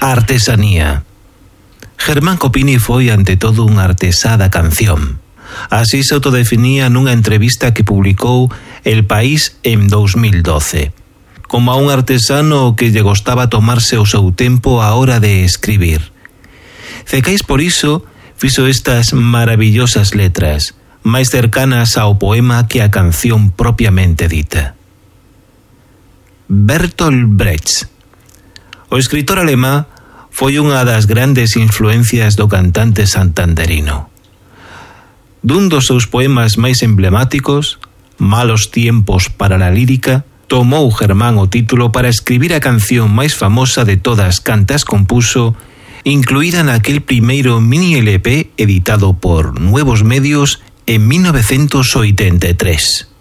artesanía. Germán Copini foi ante todo un artesá da canción. Así se autodefinía nunha entrevista que publicou El País en 2012. Como a un artesano que lle gostaba tomarse o seu tempo á hora de escribir. Cecais por iso fixo estas maravillosas letras, máis cercanas ao poema que a canción propiamente dita. Bertolt Brecht. O escritor alemán foi unha das grandes influencias do cantante santanderino. Dun dos seus poemas máis emblemáticos, Malos tiempos para la lírica, tomou Germán o título para escribir a canción máis famosa de todas cantas compuso, incluída naquel primeiro mini LP editado por Nuevos Medios en 1983.